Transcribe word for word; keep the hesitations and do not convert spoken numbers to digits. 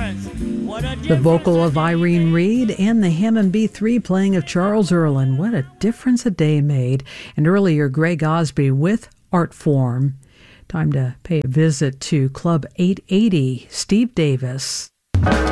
The vocal of Irene Reed and the Hammond B three playing of Charles Earland. What a difference a day made. And earlier, Greg Osby with Art Form. Time to pay a visit to Club eight eighty. Steve Davis.